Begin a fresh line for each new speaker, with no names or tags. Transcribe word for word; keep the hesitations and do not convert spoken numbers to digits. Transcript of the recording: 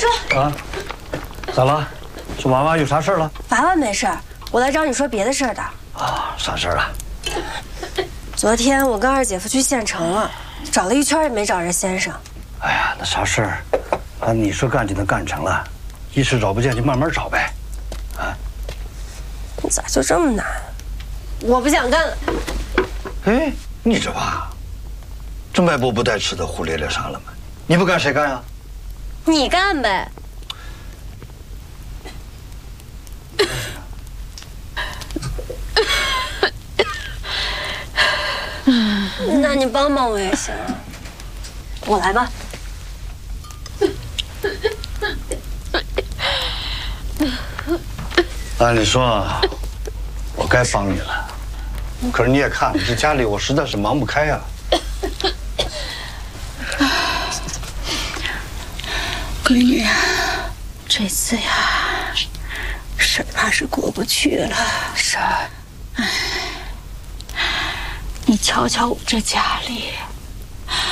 叔啊，咋了？这娃娃有啥事了？
娃娃没事儿，我来找你说别的事儿的。
啊，啥事儿啊？
昨天我跟二姐夫去县城了，找了一圈也没找着先生。
哎呀，那啥事儿？啊，你说干就能干成了，一时找不见就慢慢找呗。啊？
你咋就这么难？我不想干了。
哎，你这娃，这卖波不带吃的胡咧咧啥了吗？你不干谁干呀？
你干呗。那你帮帮我也行，我来吧。
按理说，我该帮你了，可是你也看，这家里我实在是忙不开呀。
闺女，这次呀，事儿怕是过不去了。
是儿，
哎，你瞧瞧我这家里。